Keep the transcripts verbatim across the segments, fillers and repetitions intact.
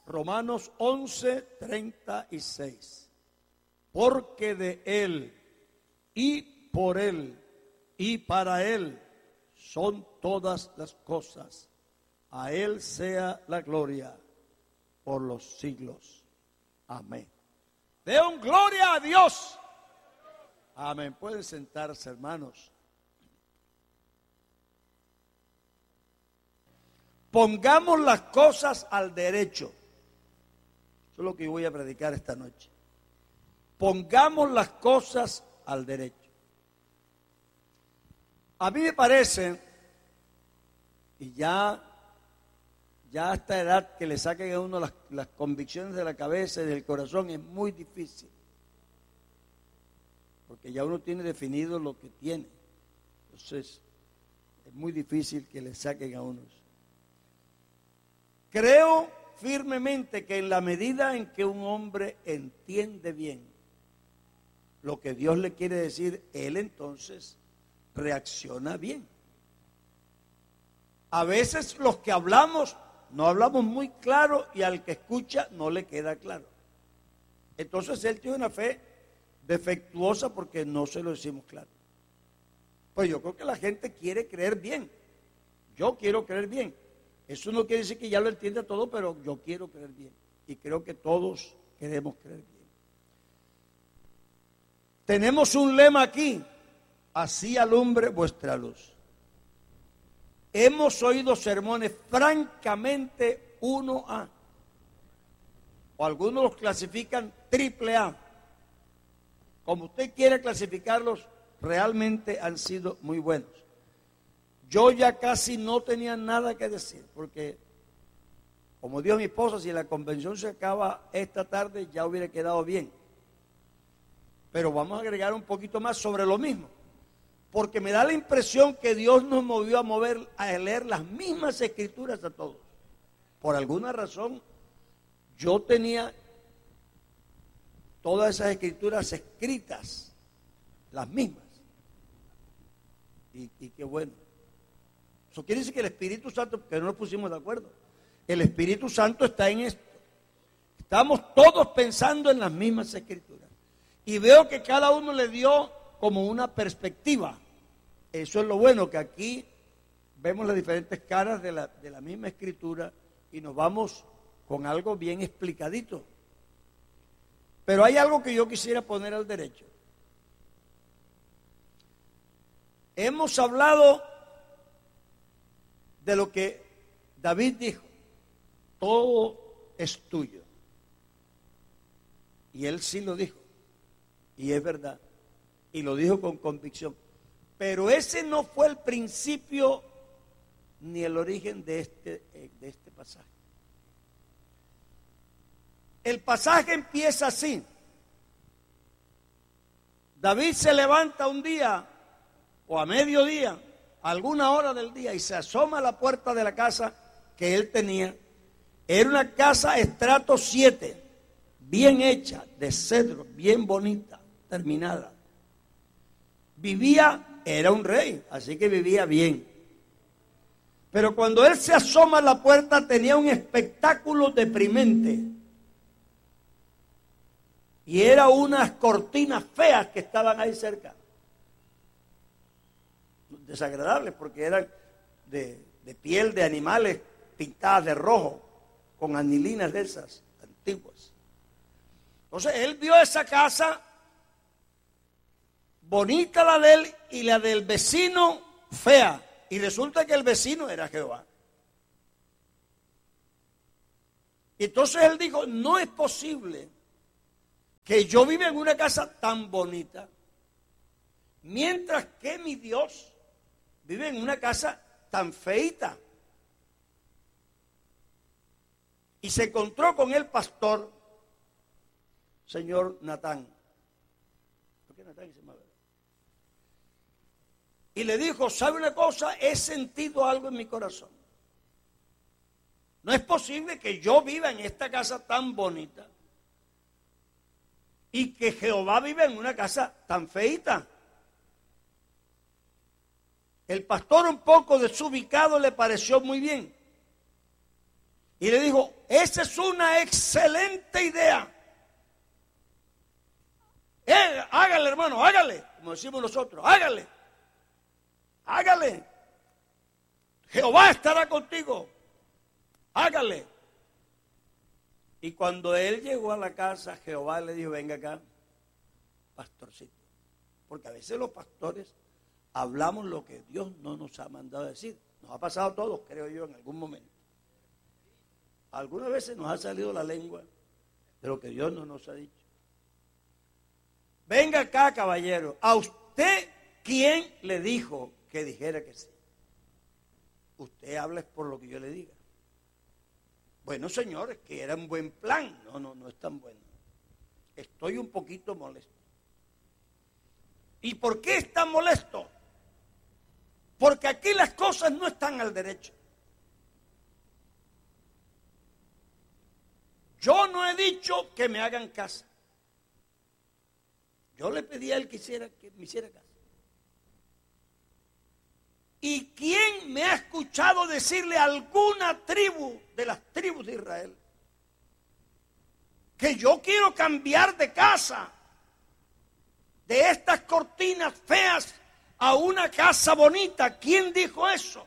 Romanos once, treinta y seis. Porque de Él y por Él y para Él son todas las cosas. A Él sea la gloria por los siglos. Amén. Den gloria a Dios. Amén. Pueden sentarse, hermanos. Pongamos las cosas al derecho. Eso es lo que voy a predicar esta noche. Pongamos las cosas al derecho. A mí me parece, y ya, ya a esta edad que le saquen a uno las, las convicciones de la cabeza y del corazón es muy difícil. Porque ya uno tiene definido lo que tiene. Entonces, es muy difícil que le saquen a uno. Creo firmemente que en la medida en que un hombre entiende bien lo que Dios le quiere decir, él entonces reacciona bien. A veces los que hablamos, no hablamos muy claro y al que escucha no le queda claro. Entonces él tiene una fe defectuosa porque no se lo decimos claro. Pues yo creo que la gente quiere creer bien. Yo quiero creer bien. Eso no quiere decir que ya lo entienda todo, pero yo quiero creer bien. Y creo que todos queremos creer bien. Tenemos un lema aquí. Así alumbre vuestra luz. Hemos oído sermones francamente uno A. O algunos los clasifican triple A. Como usted quiera clasificarlos, realmente han sido muy buenos. Yo ya casi no tenía nada que decir, porque como dijo mi esposa, si la convención se acaba esta tarde, ya hubiera quedado bien. Pero vamos a agregar un poquito más sobre lo mismo, porque me da la impresión que Dios nos movió a mover, a leer las mismas escrituras a todos. Por alguna razón, yo tenía todas esas escrituras escritas, las mismas. Y, y qué bueno. Eso quiere decir que el Espíritu Santo, porque no nos pusimos de acuerdo, el Espíritu Santo está en esto. Estamos todos pensando en las mismas escrituras. Y veo que cada uno le dio como una perspectiva. Eso es lo bueno, que aquí vemos las diferentes caras de la, de la misma escritura y nos vamos con algo bien explicadito. Pero hay algo que yo quisiera poner al derecho. Hemos hablado de lo que David dijo, todo es tuyo. Y él sí lo dijo, y es verdad, y lo dijo con convicción. Pero ese no fue el principio ni el origen de este, de este pasaje. El pasaje empieza así. David se levanta un día, o a mediodía, a alguna hora del día, y se asoma a la puerta de la casa que él tenía. Era una casa estrato siete, bien hecha, de cedro, bien bonita, terminada. Vivía, era un rey, así que vivía bien. Pero cuando él se asoma a la puerta tenía un espectáculo deprimente. Y era unas cortinas feas que estaban ahí cerca. Desagradables porque eran de, de piel de animales pintadas de rojo, con anilinas de esas antiguas. Entonces él vio esa casa, bonita la de él y la del vecino fea. Y resulta que el vecino era Jehová. Y entonces él dijo, no es posible que yo viva en una casa tan bonita, mientras que mi Dios vive en una casa tan feita. Y se encontró con el pastor, señor Natán. ¿Por qué Natán se llama? Y le dijo, ¿sabe una cosa? He sentido algo en mi corazón. No es posible que yo viva en esta casa tan bonita y que Jehová viva en una casa tan feita. El pastor, un poco desubicado, le pareció muy bien. Y le dijo, esa es una excelente idea. Eh, hágale, hermano, hágale, como decimos nosotros, hágale, hágale. Jehová estará contigo, hágale. Y cuando él llegó a la casa, Jehová le dijo, venga acá, pastorcito. Porque a veces los pastores hablamos lo que Dios no nos ha mandado a decir. Nos ha pasado a todos, creo yo, en algún momento. Algunas veces nos ha salido la lengua de lo que Dios no nos ha dicho. Venga acá, caballero. ¿A usted quién le dijo que dijera que sí? Usted habla por lo que yo le diga. Bueno, señores, que era un buen plan. No, no, no es tan bueno. Estoy un poquito molesto. ¿Y por qué es tan molesto? Porque aquí las cosas no están al derecho. Yo no he dicho que me hagan casa. Yo le pedí a él que, hiciera, que me hiciera casa. ¿Y quién me ha escuchado decirle a alguna tribu de las tribus de Israel que yo quiero cambiar de casa, de estas cortinas feas a una casa bonita? ¿Quién dijo eso?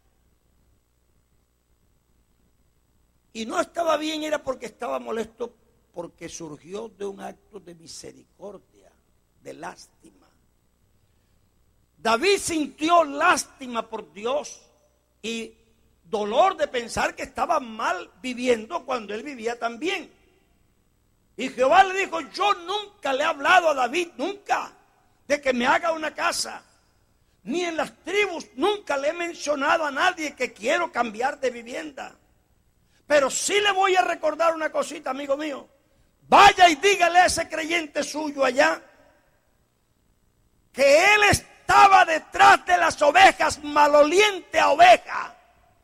Y no estaba bien, era porque estaba molesto, porque surgió de un acto de misericordia, de lástima. David sintió lástima por Dios y dolor de pensar que estaba mal viviendo cuando él vivía tan bien. Y Jehová le dijo, yo nunca le he hablado a David, nunca, de que me haga una casa. Ni en las tribus nunca le he mencionado a nadie que quiero cambiar de vivienda. Pero sí le voy a recordar una cosita, amigo mío. Vaya y dígale a ese creyente suyo allá que él estaba detrás de las ovejas, maloliente a oveja.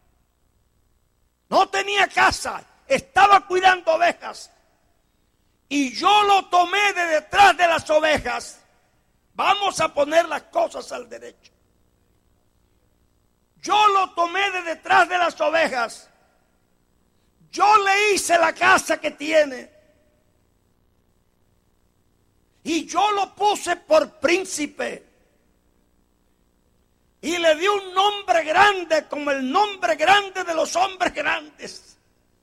No tenía casa, estaba cuidando ovejas. Y yo lo tomé de detrás de las ovejas. Vamos a poner las cosas al derecho. Yo lo tomé de detrás de las ovejas. Yo le hice la casa que tiene. Y yo lo puse por príncipe. Y le di un nombre grande como el nombre grande de los hombres grandes.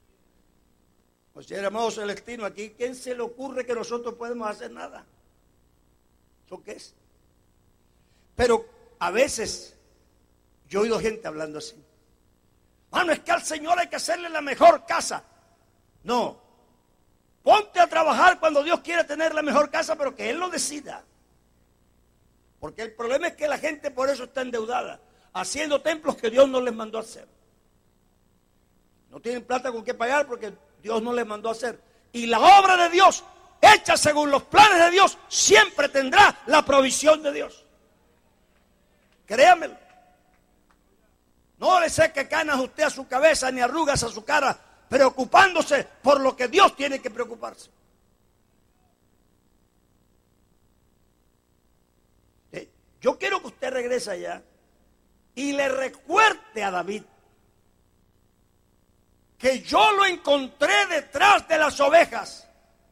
O sea, hermano Celestino, aquí, ¿quién se le ocurre que nosotros podemos hacer nada? ¿Eso qué es? Pero a veces yo he oído gente hablando así. Mano, es que al Señor hay que hacerle la mejor casa. No. Ponte a trabajar cuando Dios quiere tener la mejor casa, pero que Él lo decida. Porque el problema es que la gente por eso está endeudada, haciendo templos que Dios no les mandó a hacer. No tienen plata con qué pagar porque Dios no les mandó a hacer. Y la obra de Dios, hecha según los planes de Dios, siempre tendrá la provisión de Dios. Créamelo. No le seque canas usted a su cabeza ni arrugas a su cara, preocupándose por lo que Dios tiene que preocuparse. Yo quiero que usted regrese allá y le recuerde a David que yo lo encontré detrás de las ovejas,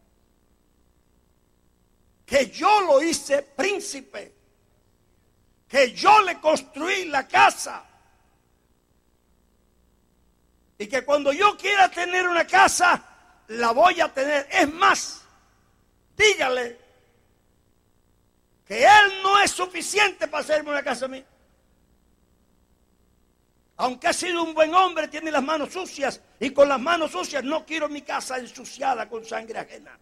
que yo lo hice príncipe, que yo le construí la casa, y que cuando yo quiera tener una casa, la voy a tener. Es más, dígale que Él no es suficiente para hacerme una casa a mí. Aunque ha sido un buen hombre, tiene las manos sucias, y con las manos sucias no quiero mi casa ensuciada con sangre ajena.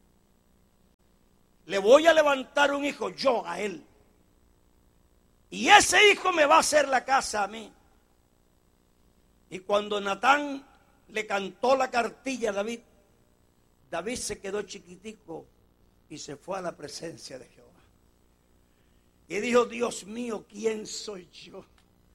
Le voy a levantar un hijo yo a Él, y ese hijo me va a hacer la casa a mí. Y cuando Natán le cantó la cartilla a David, David se quedó chiquitico y se fue a la presencia de Jehová. Y dijo, Dios mío, ¿quién soy yo?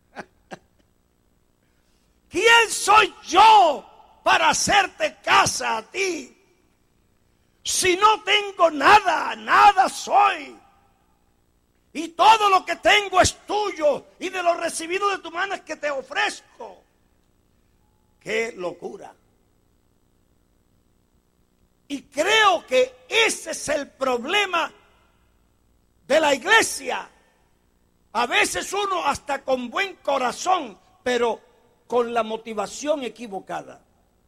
¿Quién soy yo para hacerte casa a ti? Si no tengo nada, nada soy. Y todo lo que tengo es tuyo, y de lo recibido de tu mano es que te ofrezco. ¡Qué locura! Y creo que ese es el problema de la iglesia. A veces uno hasta con buen corazón, pero con la motivación equivocada,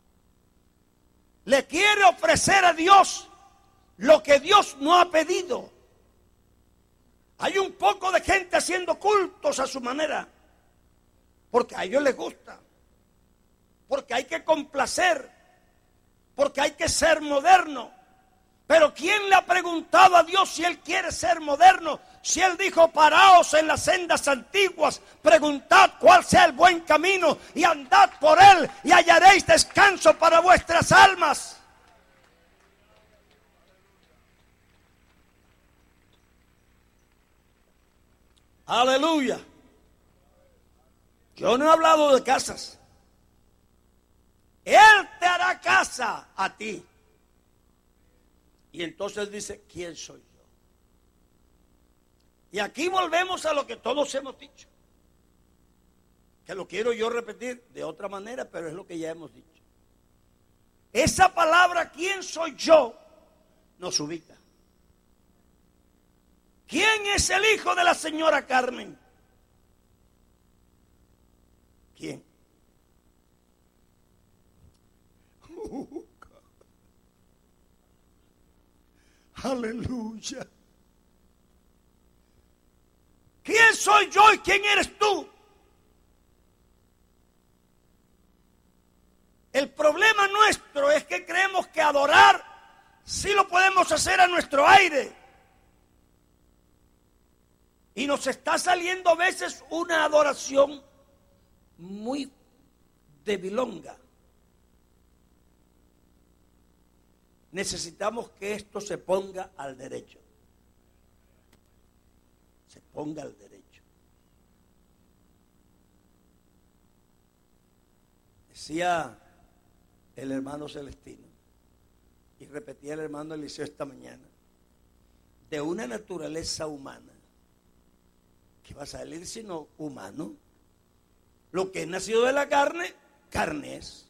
le quiere ofrecer a Dios lo que Dios no ha pedido. Hay un poco de gente haciendo cultos a su manera, porque a ellos les gusta, porque hay que complacer, porque hay que ser moderno. Pero ¿quién le ha preguntado a Dios si Él quiere ser moderno? Si Él dijo, paraos en las sendas antiguas, preguntad cuál sea el buen camino y andad por él y hallaréis descanso para vuestras almas. Aleluya. Yo no he hablado de casas. Él te hará casa a ti. Y entonces dice, ¿quién soy yo? Y aquí volvemos a lo que todos hemos dicho. Que lo quiero yo repetir de otra manera, pero es lo que ya hemos dicho. Esa palabra, ¿quién soy yo?, nos ubica. ¿Quién es el hijo de la señora Carmen? ¿Quién? Uh, aleluya. ¿Quién soy yo y quién eres tú? El problema nuestro es que creemos que adorar sí lo podemos hacer a nuestro aire. Y nos está saliendo a veces una adoración muy debilonga. Necesitamos que esto se ponga al derecho. Se ponga al derecho. Decía el hermano Celestino, y repetía el hermano Eliseo esta mañana, de una naturaleza humana, ¿qué va a salir sino humano? Lo que es nacido de la carne, carne es.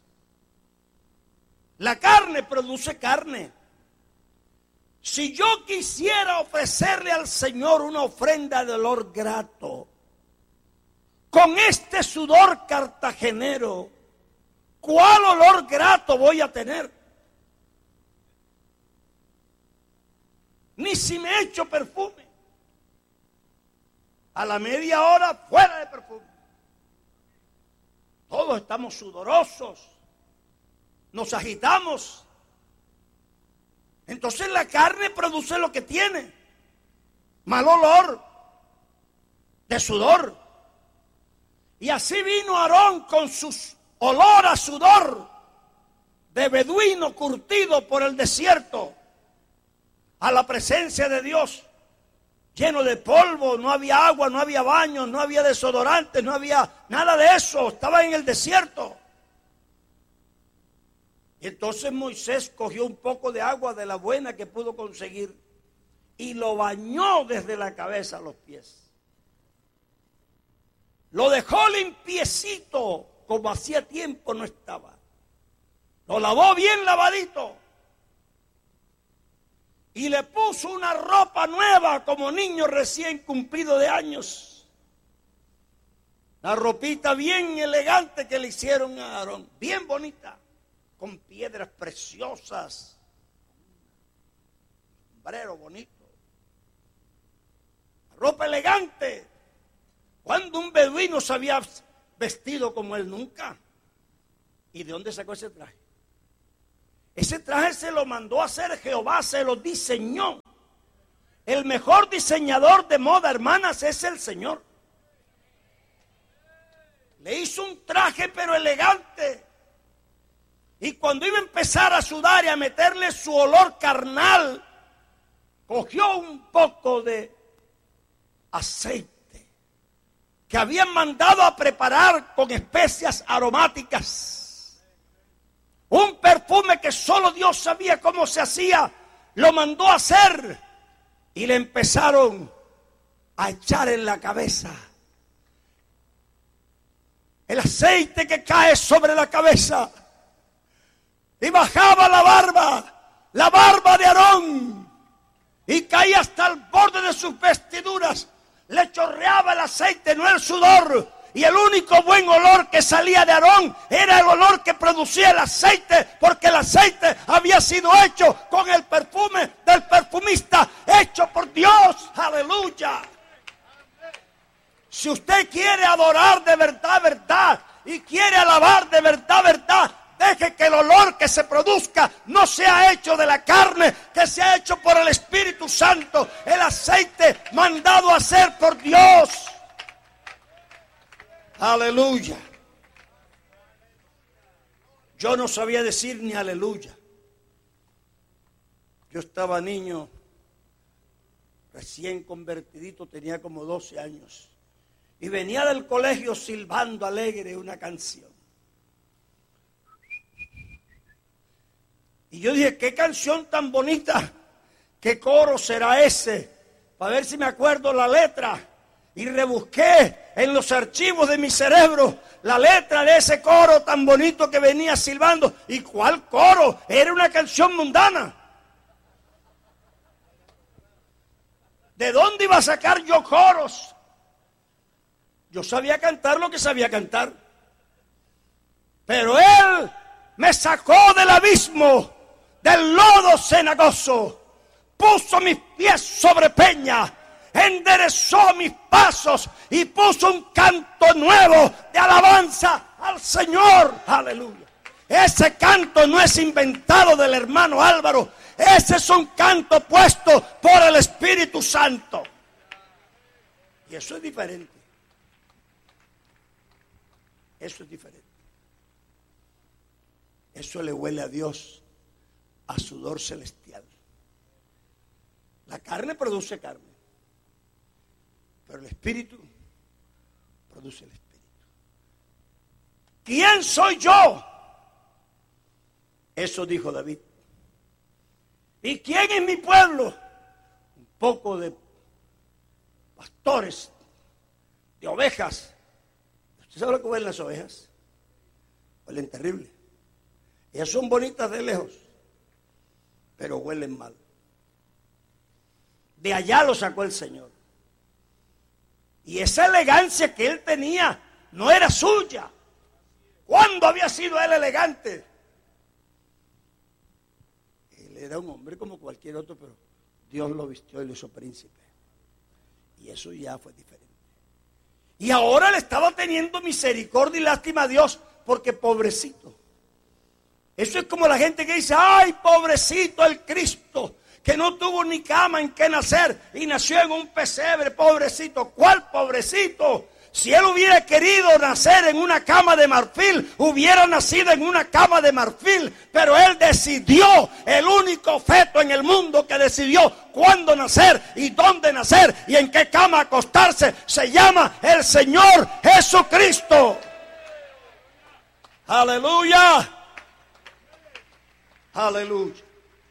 La carne produce carne. Si yo quisiera ofrecerle al Señor una ofrenda de olor grato, con este sudor cartagenero, ¿cuál olor grato voy a tener? Ni si me echo perfume. A la media hora fuera de perfume. Todos estamos sudorosos. Nos agitamos. Entonces la carne produce lo que tiene. Mal olor de sudor. Y así vino Aarón con su olor a sudor de beduino curtido por el desierto a la presencia de Dios, lleno de polvo, no había agua, no había baños, no había desodorantes, no había nada de eso, estaba en el desierto. Y entonces Moisés cogió un poco de agua de la buena que pudo conseguir y lo bañó desde la cabeza a los pies. Lo dejó limpiecito como hacía tiempo no estaba. Lo lavó bien lavadito. Y le puso una ropa nueva como niño recién cumplido de años. La ropita bien elegante que le hicieron a Aarón, bien bonita, con piedras preciosas, sombrero bonito, ropa elegante. Cuando un beduino se había vestido como él nunca. ¿Y de dónde sacó ese traje? Ese traje se lo mandó a hacer Jehová, se lo diseñó. El mejor diseñador de moda, hermanas, es el Señor. Le hizo un traje pero elegante. Y cuando iba a empezar a sudar y a meterle su olor carnal, cogió un poco de aceite que habían mandado a preparar con especias aromáticas. Un perfume que solo Dios sabía cómo se hacía, lo mandó a hacer y le empezaron a echar en la cabeza. El aceite que cae sobre la cabeza y bajaba la barba la barba de Aarón y caía hasta el borde de sus vestiduras. Le chorreaba el aceite, no el sudor. Y el único buen olor que salía de Aarón era el olor que producía el aceite, porque el aceite había sido hecho con el perfume del perfumista, hecho por Dios. Aleluya. Si usted quiere adorar de verdad, verdad, y quiere alabar de verdad, verdad, deje que el olor que se produzca no sea hecho de la carne, que sea hecho por el Espíritu Santo, el aceite mandado a hacer por Dios. Aleluya. Yo no sabía decir ni aleluya. Yo estaba niño, recién convertidito, tenía como doce años. Y venía del colegio silbando alegre una canción. Y yo dije, ¿qué canción tan bonita? ¿Qué coro será ese? Para ver si me acuerdo la letra. Y rebusqué en los archivos de mi cerebro la letra de ese coro tan bonito que venía silbando. ¿Y cuál coro? Era una canción mundana. ¿De dónde iba a sacar yo coros? Yo sabía cantar lo que sabía cantar. Pero Él me sacó del abismo, del lodo cenagoso, puso mis pies sobre peña, enderezó mis pasos y puso un canto nuevo de alabanza al Señor. Aleluya. Ese canto no es inventado del hermano Álvaro. Ese es un canto puesto por el Espíritu Santo. Y eso es diferente. Eso es diferente. Eso le huele a Dios, a sudor celestial. La carne produce carne, pero el Espíritu produce el Espíritu. ¿Quién soy yo? Eso dijo David. ¿Y quién es mi pueblo? Un poco de pastores, de ovejas. ¿Usted sabe lo que huelen las ovejas? Huelen terrible. Ellas son bonitas de lejos, pero huelen mal. De allá lo sacó el Señor. Y esa elegancia que él tenía no era suya. ¿Cuándo había sido él elegante? Él era un hombre como cualquier otro, pero Dios lo vistió y lo hizo príncipe. Y eso ya fue diferente. Y ahora le estaba teniendo misericordia y lástima a Dios, porque pobrecito. Eso es como la gente que dice, ay, pobrecito el Cristo, que no tuvo ni cama en que nacer y nació en un pesebre, pobrecito. ¿Cuál pobrecito? Si él hubiera querido nacer en una cama de marfil, hubiera nacido en una cama de marfil. Pero él decidió, el único feto en el mundo que decidió cuándo nacer y dónde nacer y en qué cama acostarse, se llama el Señor Jesucristo. Aleluya. Aleluya.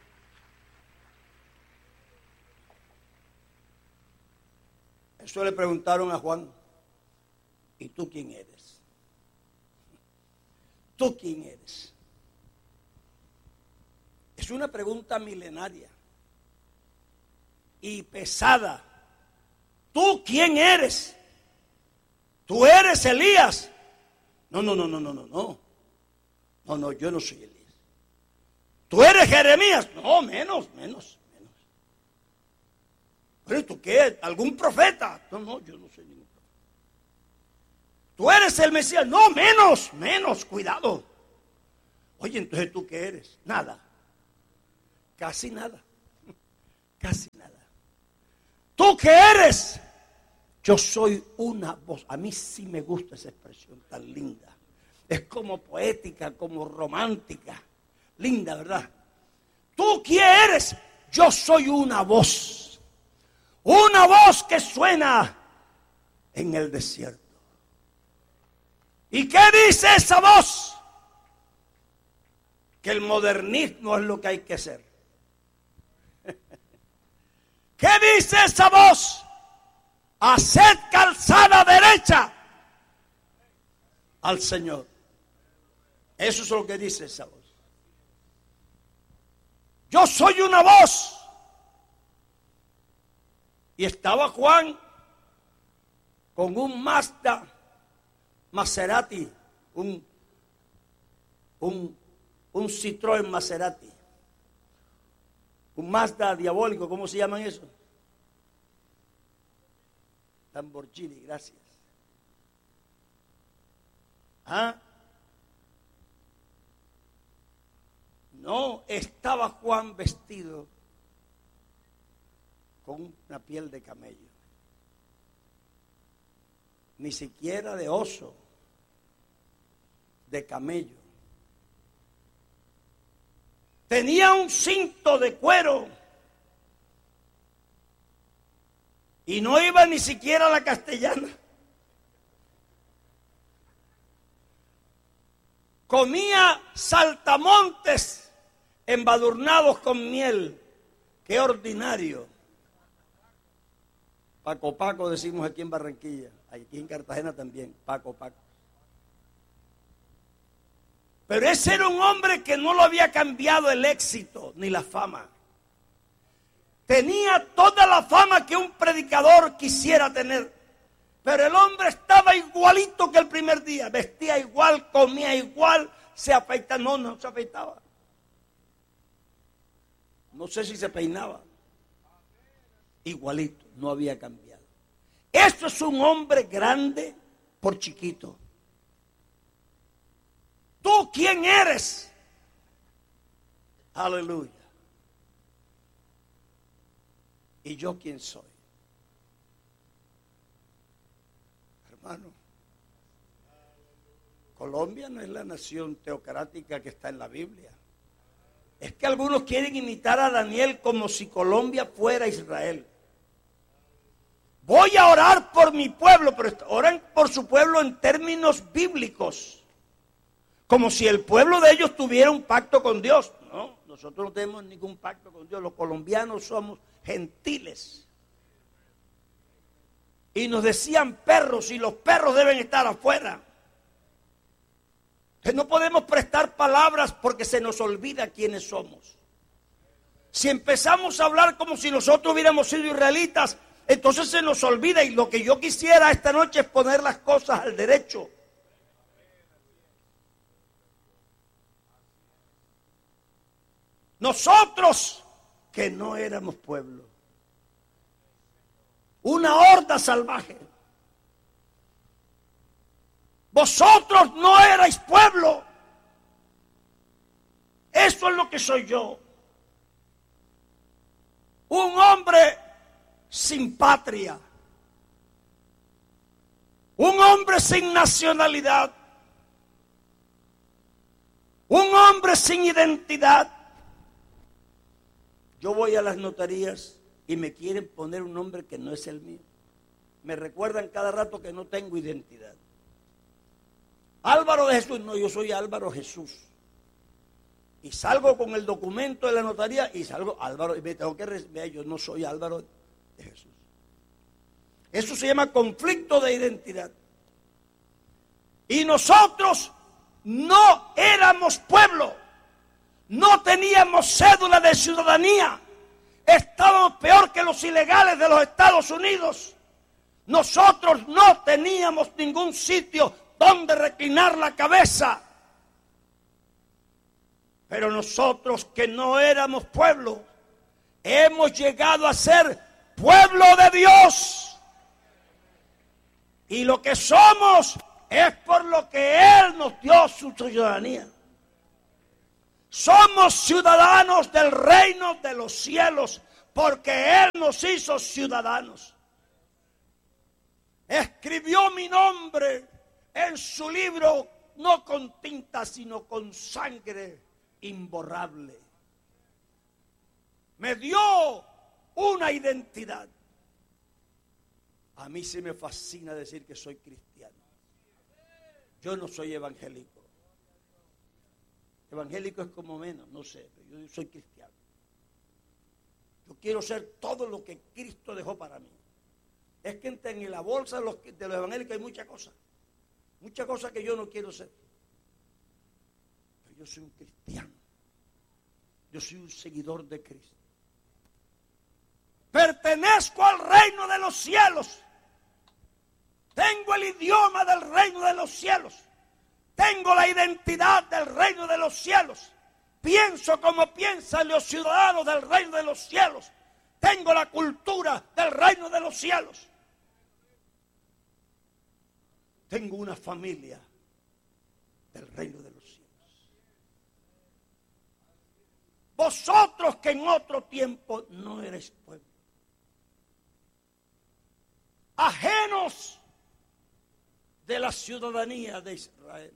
Eso le preguntaron a Juan. ¿Y tú quién eres? ¿Tú quién eres? Es una pregunta milenaria y pesada. ¿Tú quién eres? ¿Tú eres Elías? No, no, no, no, no, no, no. No, no, yo no soy Elías. ¿Tú eres Jeremías? No, menos, menos, menos. ¿Pero tú qué? ¿Algún profeta? No, no, yo no soy ningún profeta. ¿Tú eres el Mesías? No, menos, menos, cuidado. Oye, entonces ¿tú qué eres? Nada. Casi nada. Casi nada. ¿Tú qué eres? Yo soy una voz. A mí sí me gusta esa expresión tan linda. Es como poética, como romántica. Linda, ¿verdad? ¿Tú quién eres? Yo soy una voz. Una voz que suena en el desierto. ¿Y qué dice esa voz? Que el modernismo es lo que hay que hacer. ¿Qué dice esa voz? Haced calzada derecha al Señor. Eso es lo que dice esa voz. yo soy una voz. Y estaba Juan con un Mazda Maserati, un, un, un Citroën Maserati, un Mazda diabólico, ¿cómo se llaman eso? Lamborghini, gracias. ¿Ah? No estaba Juan vestido con una piel de camello, ni siquiera de oso, de camello. Tenía un cinto de cuero y no iba ni siquiera a la Castellana. Comía saltamontes embadurnados con miel. ¡Qué ordinario! Paco Paco decimos aquí en Barranquilla, aquí en Cartagena también, Paco Paco. Pero ese era un hombre que no lo había cambiado el éxito ni la fama. Tenía toda la fama que un predicador quisiera tener, pero el hombre estaba igualito que el primer día, vestía igual, comía igual, se afeitaba, no, no se afeitaba. No sé si se peinaba. Igualito, no había cambiado. Esto es un hombre grande por chiquito. ¿Tú quién eres? Aleluya. ¿Y yo quién soy? Hermano, Colombia no es la nación teocrática que está en la Biblia. Es que algunos quieren imitar a Daniel como si Colombia fuera Israel. Voy a orar por mi pueblo, pero oran por su pueblo en términos bíblicos, como si el pueblo de ellos tuviera un pacto con Dios. No, nosotros no tenemos ningún pacto con Dios. Los colombianos somos gentiles. Y nos decían perros, y los perros deben estar afuera. Que no podemos prestar palabras porque se nos olvida quiénes somos. Si empezamos a hablar como si nosotros hubiéramos sido israelitas, entonces se nos olvida, y lo que yo quisiera esta noche es poner las cosas al derecho. Nosotros que no éramos pueblo, una horda salvaje. Vosotros no erais pueblo. Eso es lo que soy yo. Un hombre sin patria. Un hombre sin nacionalidad. Un hombre sin identidad. Yo voy a las notarías y me quieren poner un nombre que no es el mío. Me recuerdan cada rato que no tengo identidad. Álvaro de Jesús, no, yo soy Álvaro Jesús. Y salgo con el documento de la notaría y salgo Álvaro, y me tengo que ver, yo no soy Álvaro de Jesús. Eso se llama conflicto de identidad. Y nosotros no éramos pueblo, no teníamos cédula de ciudadanía, estábamos peor que los ilegales de los Estados Unidos. Nosotros no teníamos ningún sitio donde reclinar la cabeza. Pero nosotros que no éramos pueblo, hemos llegado a ser pueblo de Dios. Y lo que somos es por lo que Él nos dio su ciudadanía. Somos ciudadanos del reino de los cielos, porque Él nos hizo ciudadanos. Escribió mi nombre en su libro, no con tinta, sino con sangre imborrable. Me dio una identidad. A mí sí me fascina decir que soy cristiano. Yo no soy evangélico. Evangélico es como menos, no sé, pero yo soy cristiano. Yo quiero ser todo lo que Cristo dejó para mí. Es que en la bolsa de los, de los evangélicos hay muchas cosas. Muchas cosas que yo no quiero ser. Pero yo soy un cristiano. Yo yo soy un seguidor de Cristo. Pertenezco al reino de los cielos. Tengo el idioma del reino de los cielos. Tengo la identidad del reino de los cielos. Pienso como piensan los ciudadanos del reino de los cielos. Tengo la cultura del reino de los cielos. Tengo una familia del reino de los cielos. Vosotros que en otro tiempo no erais pueblo, ajenos de la ciudadanía de Israel,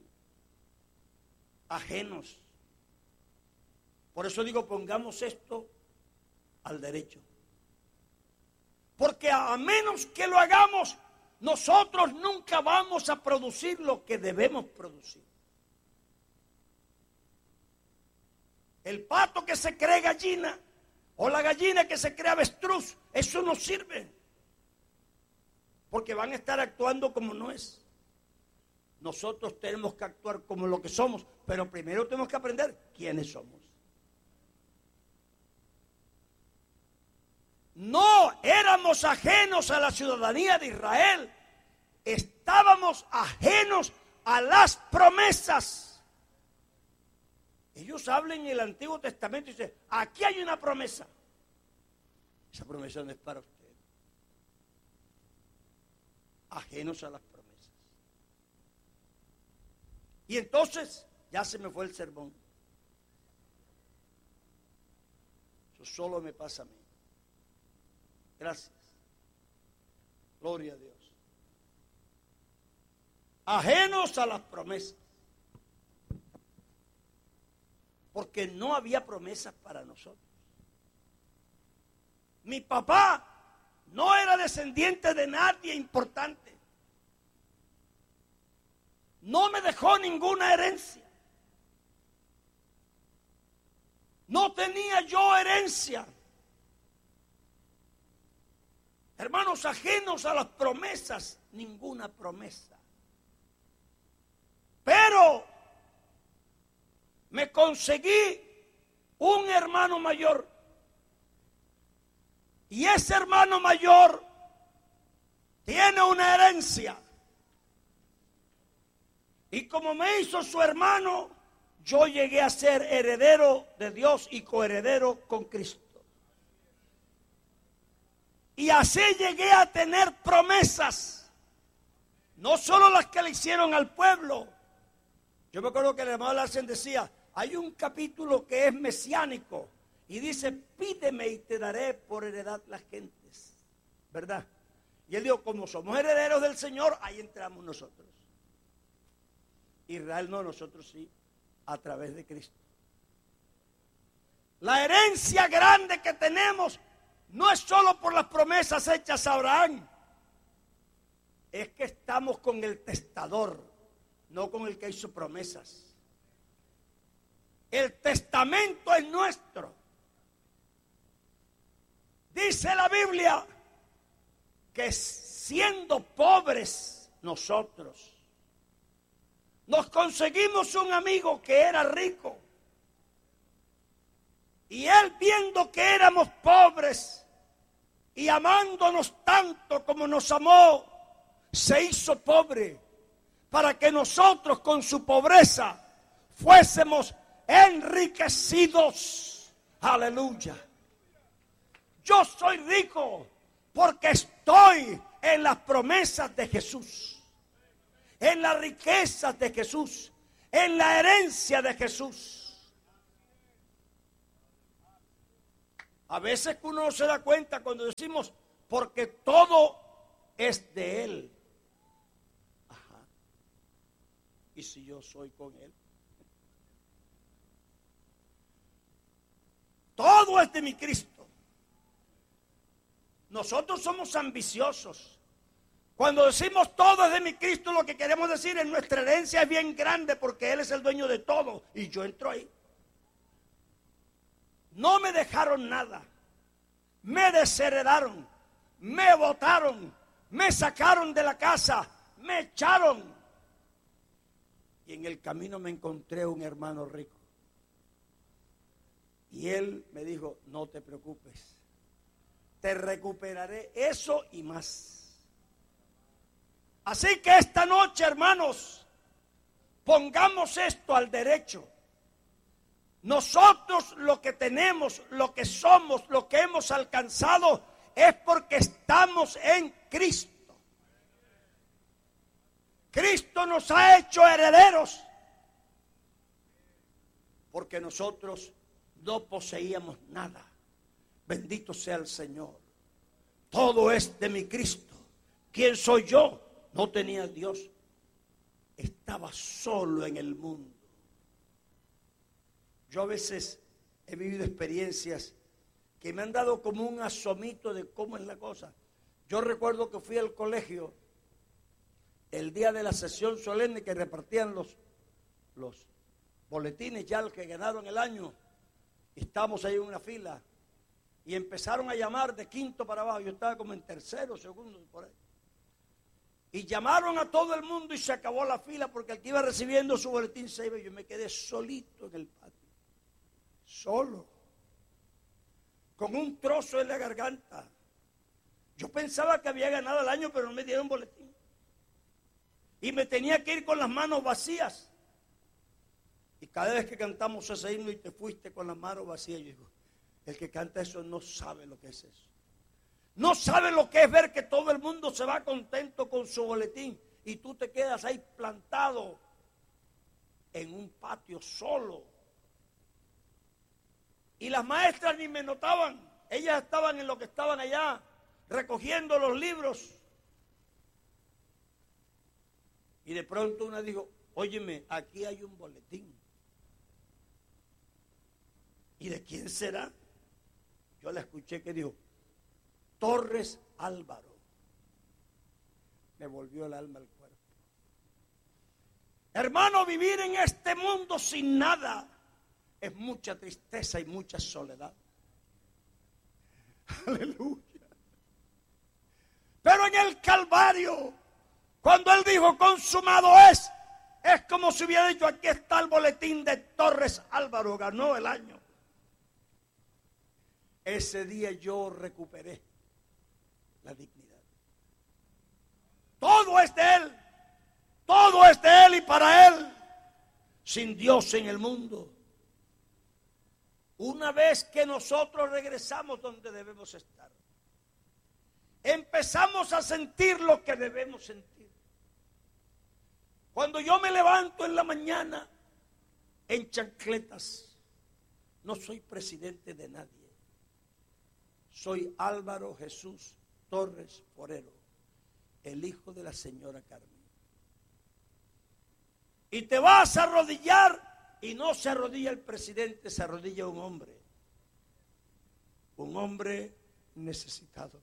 ajenos. Por eso digo, pongamos esto al derecho. Porque a menos que lo hagamos, nosotros nunca vamos a producir lo que debemos producir. El pato que se cree gallina o la gallina que se cree avestruz, eso no sirve. Porque van a estar actuando como no es. Nosotros tenemos que actuar como lo que somos, pero primero tenemos que aprender quiénes somos. No éramos ajenos a la ciudadanía de Israel, estábamos ajenos a las promesas. Ellos hablan en el Antiguo Testamento y dicen, aquí hay una promesa. Esa promesa no es para usted. Ajenos a las promesas. Y entonces, ya se me fue el sermón. Eso solo me pasa a mí. Gracias. Gloria a Dios. Ajenos a las promesas. Porque no había promesas para nosotros. Mi papá no era descendiente de nadie importante. No me dejó ninguna herencia. No tenía yo herencia. Hermanos, ajenos a las promesas, ninguna promesa. Pero me conseguí un hermano mayor. Y ese hermano mayor tiene una herencia. Y como me hizo su hermano, yo llegué a ser heredero de Dios y coheredero con Cristo. Y así llegué a tener promesas. No solo las que le hicieron al pueblo. Yo me acuerdo que el hermano Larsen decía, hay un capítulo que es mesiánico. Y dice, pídeme y te daré por heredad las gentes. ¿Verdad? Y él dijo, como somos herederos del Señor, ahí entramos nosotros. Israel no, nosotros sí, a través de Cristo. La herencia grande que tenemos no es solo por las promesas hechas a Abraham. Es que estamos con el testador, no con el que hizo promesas. El testamento es nuestro. Dice la Biblia que siendo pobres nosotros, nos conseguimos un amigo que era rico. Y él, viendo que éramos pobres y amándonos tanto como nos amó, se hizo pobre para que nosotros con su pobreza fuésemos enriquecidos. Aleluya. Yo soy rico porque estoy en las promesas de Jesús, en las riquezas de Jesús, en la herencia de Jesús. A veces uno no se da cuenta cuando decimos, porque todo es de Él. Ajá. ¿Y si yo soy con Él? Todo es de mi Cristo. Nosotros somos ambiciosos. Cuando decimos todo es de mi Cristo, lo que queremos decir es nuestra herencia es bien grande porque Él es el dueño de todo. Y yo entro ahí. No me dejaron nada. Me desheredaron. Me botaron. Me sacaron de la casa. Me echaron. Y en el camino me encontré un hermano rico. Y Y él me dijo, no te preocupes, te recuperaré eso y más. Así que esta noche, hermanos, pongamos esto al derecho. Nosotros lo que tenemos, lo que somos, lo que hemos alcanzado es porque estamos en Cristo. Cristo nos ha hecho herederos porque nosotros no poseíamos nada. Bendito sea el Señor. Todo es de mi Cristo. ¿Quién soy yo? No tenía a Dios. Estaba solo en el mundo. Yo a veces he vivido experiencias que me han dado como un asomito de cómo es la cosa. Yo recuerdo que fui al colegio el día de la sesión solemne que repartían los, los boletines ya los que ganaron el año. Estábamos ahí en una fila y empezaron a llamar de quinto para abajo. Yo estaba como en tercero, segundo, por ahí. Y llamaron a todo el mundo y se acabó la fila porque el que iba recibiendo su boletín se iba. Yo me quedé solito en el patio, solo, con un trozo en la garganta. Yo pensaba que había ganado el año, pero no me dieron boletín. Y me tenía que ir con las manos vacías. Y cada vez que cantamos ese himno y te fuiste con las manos vacías, yo digo, el que canta eso no sabe lo que es eso. No sabe lo que es ver que todo el mundo se va contento con su boletín y tú te quedas ahí plantado en un patio solo. Y las maestras ni me notaban. Ellas estaban en lo que estaban allá, recogiendo los libros. Y de pronto una dijo, óyeme, aquí hay un boletín. ¿Y de quién será? Yo la escuché que dijo, Torres Álvaro. Me volvió el alma al cuerpo. Hermano, vivir en este mundo sin nada es mucha tristeza y mucha soledad. Aleluya. Pero en el Calvario, cuando él dijo consumado es, es como si hubiera dicho, aquí está el boletín de Torres Álvaro, ganó el año. Ese día yo recuperé la dignidad. Todo es de él, todo es de él y para él, sin Dios en el mundo. Una vez que nosotros regresamos donde debemos estar, empezamos a sentir lo que debemos sentir. Cuando yo me levanto en la mañana en chancletas, no soy presidente de nadie. Soy Álvaro Jesús Torres Forero, el hijo de la señora Carmen. Y te vas a arrodillar y no se arrodilla el presidente, se arrodilla un hombre. Un hombre necesitado.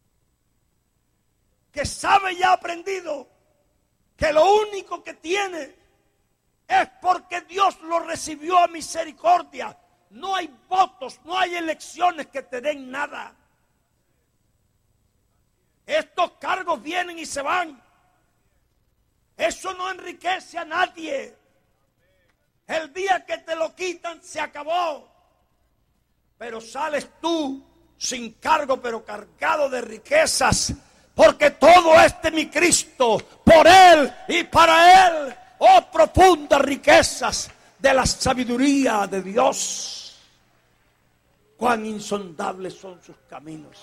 Que sabe y ha aprendido que lo único que tiene es porque Dios lo recibió a misericordia. No hay votos, no hay elecciones que te den nada. Estos cargos vienen y se van. Eso no enriquece a nadie. El día que te lo quitan se acabó. Pero sales tú sin cargo, pero cargado de riquezas. Porque todo es de mi Cristo, por Él y para Él. Oh, profundas riquezas de la sabiduría de Dios. Cuán insondables son sus caminos.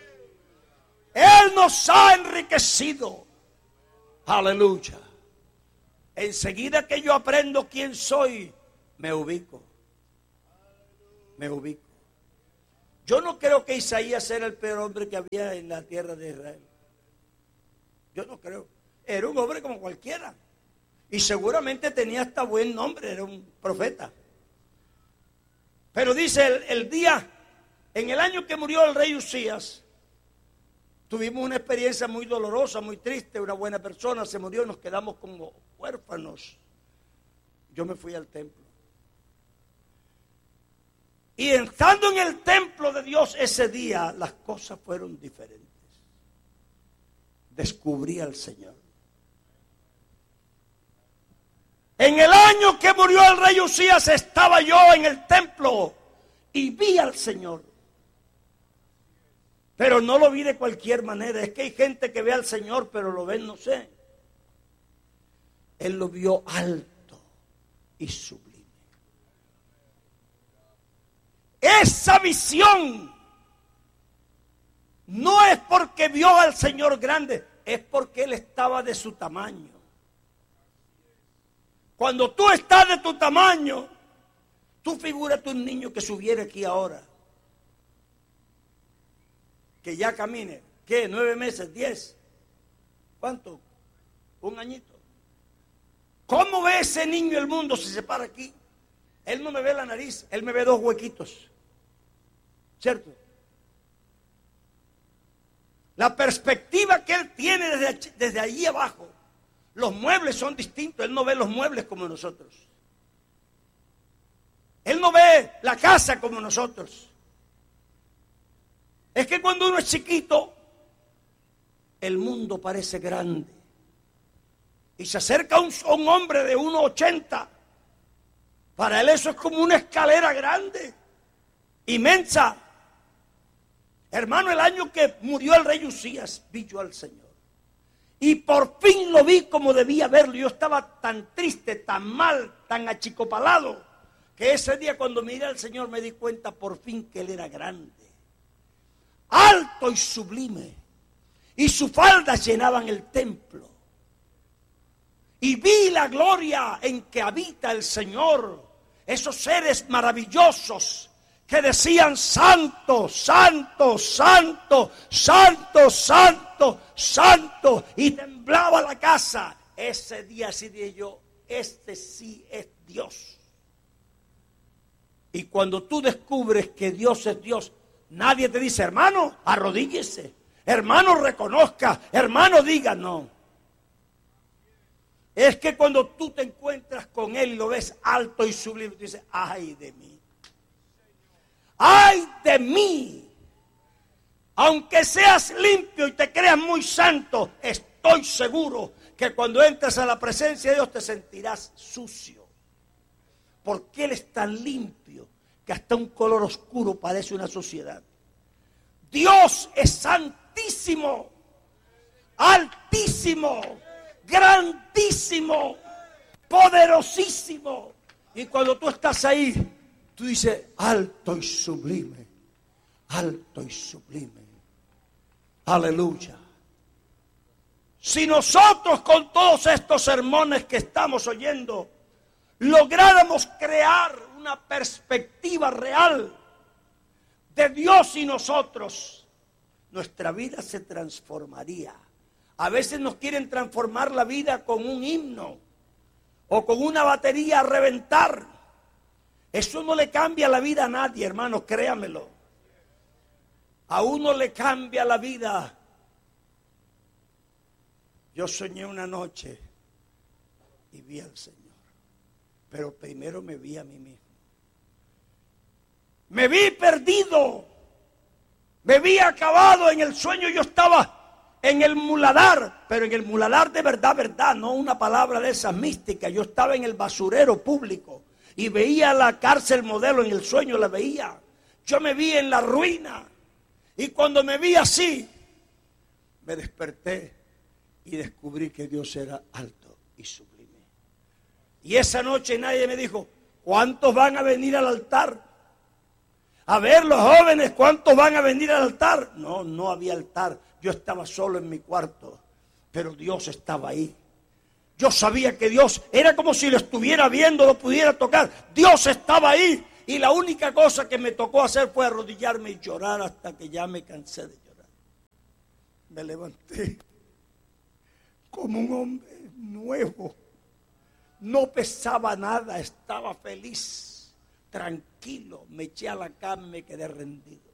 Él nos ha enriquecido. Aleluya. Enseguida que yo aprendo quién soy, me ubico. Me ubico. Yo no creo que Isaías era el peor hombre que había en la tierra de Israel. Yo no creo. Era un hombre como cualquiera. Y seguramente tenía hasta buen nombre, era un profeta. Pero dice el, el día, en el año que murió el rey Usías, tuvimos una experiencia muy dolorosa, muy triste. Una buena persona se murió y nos quedamos como huérfanos. Yo me fui al templo. Y estando en el templo de Dios ese día, las cosas fueron diferentes. Descubrí al Señor. En el año que murió el rey Usías estaba yo en el templo y vi al Señor. Pero no lo vi de cualquier manera. Es que hay gente que ve al Señor, pero lo ven, no sé. Él lo vio alto y sublime. Esa visión no es porque vio al Señor grande, es porque Él estaba de su tamaño. Cuando tú estás de tu tamaño, tú figúrate un niño que subiera aquí ahora, que ya camine, ¿qué? ¿Nueve meses? ¿Diez? ¿Cuánto? ¿Un añito? ¿Cómo ve ese niño el mundo si se para aquí? Él no me ve la nariz, él me ve dos huequitos. ¿Cierto? La perspectiva que él tiene desde, desde allí abajo, los muebles son distintos, él no ve los muebles como nosotros. Él no ve la casa como nosotros. Es que cuando uno es chiquito, el mundo parece grande. Y se acerca un, un hombre de uno ochenta. Para él eso es como una escalera grande, inmensa. Hermano, el año que murió el rey Usías, vi yo al Señor. Y por fin lo vi como debía verlo. Yo estaba tan triste, tan mal, tan achicopalado, que ese día cuando miré al Señor me di cuenta por fin que Él era grande, alto y sublime. Y sus faldas llenaban el templo. Y vi la gloria en que habita el Señor. Esos seres maravillosos que decían santo, santo, santo, santo, santo, santo. Y temblaba la casa. Ese día sí dije yo, este sí es Dios. Y cuando tú descubres que Dios es Dios, nadie te dice, hermano, arrodíllese, hermano, reconozca, hermano, diga, no. Es que cuando tú te encuentras con Él y lo ves alto y sublime, tú dices, ay de mí. Ay de mí. Aunque seas limpio y te creas muy santo, estoy seguro que cuando entres a la presencia de Dios te sentirás sucio. Porque Él es tan limpio que hasta un color oscuro parece una suciedad. Dios es santísimo, altísimo, grandísimo, poderosísimo. Y cuando tú estás ahí, tú dices, alto y sublime, alto y sublime. Aleluya. Si nosotros con todos estos sermones que estamos oyendo, lográramos crear una perspectiva real de Dios y nosotros, nuestra vida se transformaría. A veces nos quieren transformar la vida con un himno o con una batería a reventar. Eso no le cambia la vida a nadie, hermano, créamelo. A uno le cambia la vida. Yo soñé una noche y vi al Señor, pero primero me vi a mí mismo. Me vi perdido, me vi acabado en el sueño. Yo estaba en el muladar, pero en el muladar de verdad, verdad, no una palabra de esas místicas. Yo estaba en el basurero público y veía la cárcel modelo en el sueño, la veía. Yo me vi en la ruina y cuando me vi así, me desperté y descubrí que Dios era alto y sublime. Y esa noche nadie me dijo, ¿cuántos van a venir al altar? A ver, los jóvenes, ¿cuántos van a venir al altar? No, no había altar. Yo estaba solo en mi cuarto, pero Dios estaba ahí. Yo sabía que Dios era como si lo estuviera viendo, lo pudiera tocar. Dios estaba ahí. Y la única cosa que me tocó hacer fue arrodillarme y llorar hasta que ya me cansé de llorar. Me levanté como un hombre nuevo. No pesaba nada, estaba feliz, tranquilo. Me eché a la cama y me quedé rendido.